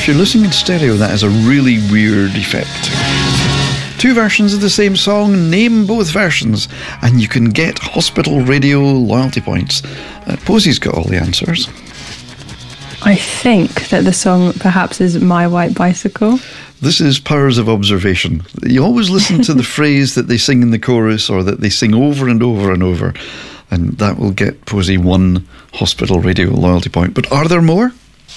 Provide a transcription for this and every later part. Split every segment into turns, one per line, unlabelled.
if you're listening in stereo, that is a really weird effect. Two versions of the same song, name both versions, and you can get Hospital Radio loyalty points. Posey's got all the answers.
I think that the song perhaps is My White Bicycle.
This is Powers of Observation. You always listen to the phrase that they sing in the chorus or that they sing over and over and over, and that will get Posey one Hospital Radio loyalty point. But are there more?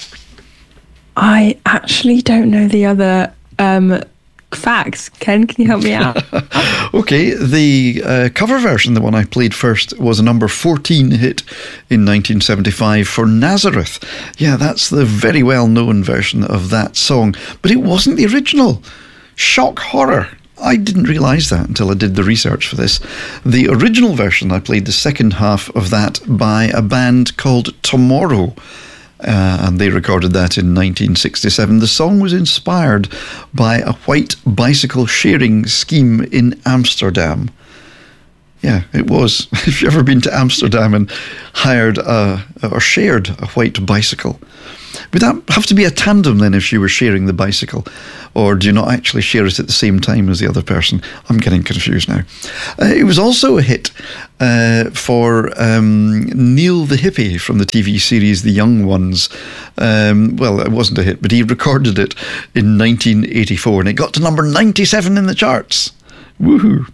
I actually don't know the other facts. Ken, can you help me out?
Okay, the cover version, the one I played first, was a number 14 hit in 1975 for Nazareth. Yeah, that's the very well-known version of that song. But it wasn't the original. Shock horror. I didn't realise that until I did the research for this. The original version, I played the second half of that by a band called Tomorrow. And they recorded that in 1967. The song was inspired by a white bicycle sharing scheme in Amsterdam. Yeah, it was. If you've ever been to Amsterdam and hired or shared a white bicycle, would that have to be a tandem then if you were sharing the bicycle? Or do you not actually share it at the same time as the other person? I'm getting confused now. It was also a hit for Neil the Hippie from the TV series The Young Ones. Well, it wasn't a hit, but he recorded it in 1984 and it got to number 97 in the charts. Woohoo.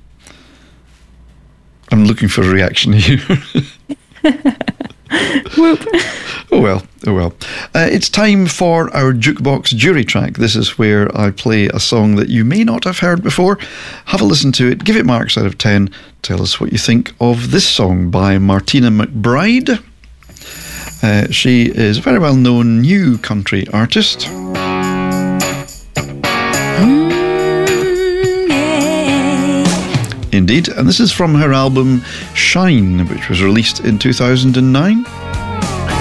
I'm looking for a reaction here.
Whoop.
Oh well. It's time for our Jukebox Jury Track. This is where I play a song that you may not have heard before. Have a listen to it, give it marks out of 10. Tell us what you think of this song by Martina McBride. She is a very well-known new country artist. Indeed, and this is from her album Shine, which was released in 2009.